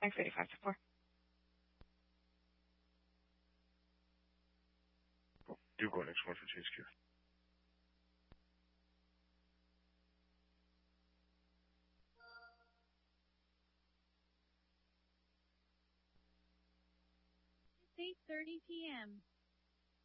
Thanks, 85 to 4. Do go next one for THQ. It's 8:30 p.m.